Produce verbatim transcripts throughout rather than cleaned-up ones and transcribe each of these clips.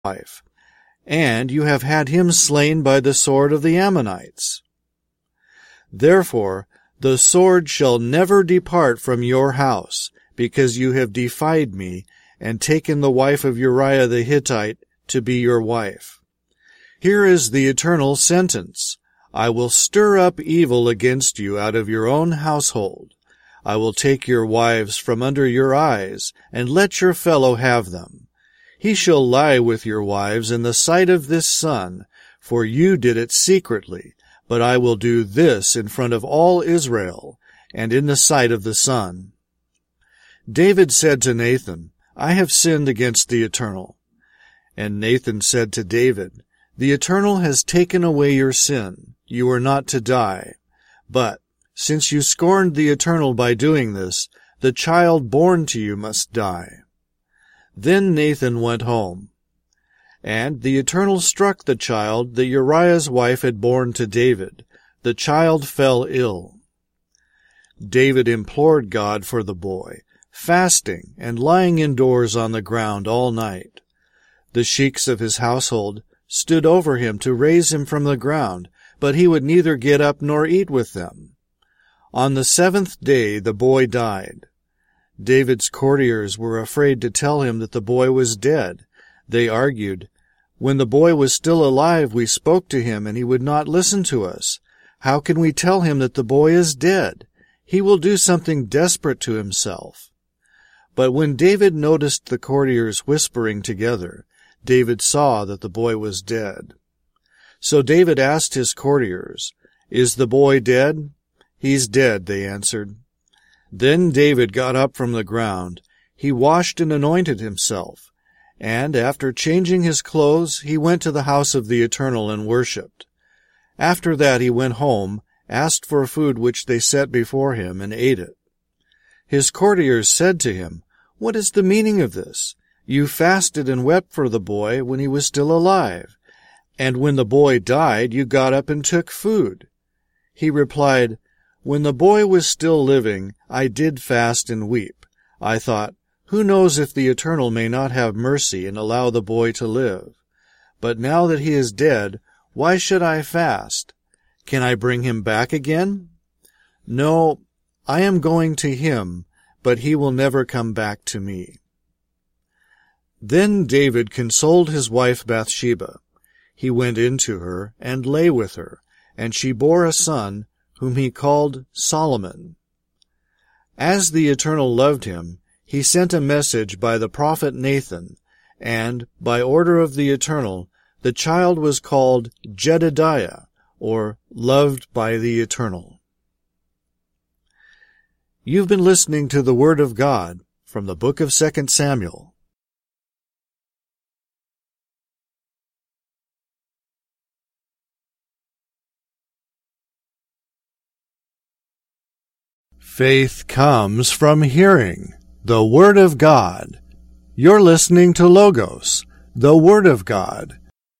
wife, and you have had him slain by the sword of the Ammonites. Therefore the sword shall never depart from your house, because you have defied me, and taken the wife of Uriah the Hittite to be your wife. Here is the eternal sentence. I will stir up evil against you out of your own household. I will take your wives from under your eyes, and let your fellow have them. He shall lie with your wives in the sight of this sun, for you did it secretly, but I will do this in front of all Israel, and in the sight of the sun. David said to Nathan, I have sinned against the Eternal. And Nathan said to David, The Eternal has taken away your sin. You are not to die. But, since you scorned the Eternal by doing this, the child born to you must die. Then Nathan went home. And the Eternal struck the child that Uriah's wife had borne to David. The child fell ill. David implored God for the boy, fasting and lying indoors on the ground all night. The sheiks of his household stood over him to raise him from the ground, but he would neither get up nor eat with them. On the seventh day the boy died. David's courtiers were afraid to tell him that the boy was dead. They argued, When the boy was still alive, we spoke to him, and he would not listen to us. How can we tell him that the boy is dead? He will do something desperate to himself. But when David noticed the courtiers whispering together, David saw that the boy was dead. So David asked his courtiers, Is the boy dead? He's dead, they answered. Then David got up from the ground. He washed and anointed himself, and after changing his clothes, he went to the house of the Eternal and worshipped. After that he went home, asked for food which they set before him, and ate it. His courtiers said to him, What is the meaning of this? You fasted and wept for the boy when he was still alive, and when the boy died, you got up and took food. He replied, When the boy was still living, I did fast and weep. I thought, Who knows if the Eternal may not have mercy and allow the boy to live? But now that he is dead, why should I fast? Can I bring him back again? No, I am going to him, but he will never come back to me. Then David consoled his wife Bathsheba. He went in to her and lay with her, and she bore a son, whom he called Solomon. As the Eternal loved him, he sent a message by the prophet Nathan, and, by order of the Eternal, the child was called Jedediah, or Loved by the Eternal. You've been listening to the Word of God from the book of Second Samuel. Faith comes from hearing the Word of God. You're listening to Logos, the Word of God.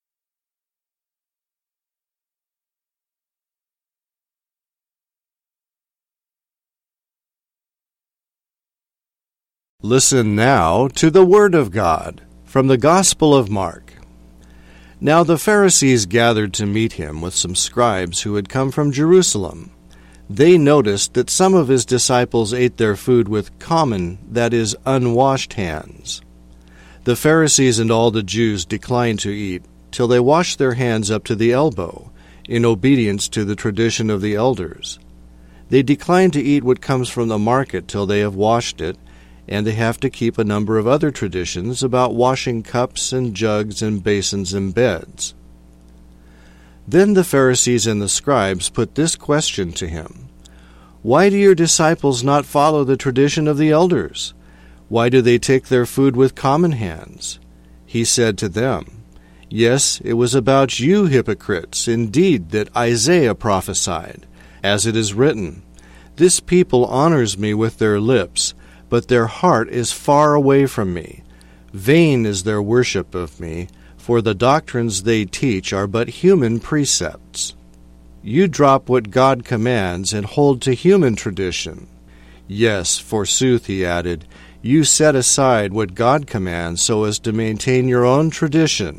Listen now to the Word of God from the Gospel of Mark. Now the Pharisees gathered to meet him with some scribes who had come from Jerusalem. They noticed that some of his disciples ate their food with common, that is, unwashed hands. The Pharisees and all the Jews declined to eat till they washed their hands up to the elbow, in obedience to the tradition of the elders. They decline to eat what comes from the market till they have washed it, and they have to keep a number of other traditions about washing cups and jugs and basins and beds. Then the Pharisees and the scribes put this question to him, Why do your disciples not follow the tradition of the elders? Why do they take their food with common hands? He said to them, Yes, it was about you hypocrites, indeed, that Isaiah prophesied, as it is written, This people honors me with their lips, but their heart is far away from me. Vain is their worship of me, for the doctrines they teach are but human precepts. You drop what God commands and hold to human tradition. Yes, forsooth, he added, you set aside what God commands so as to maintain your own tradition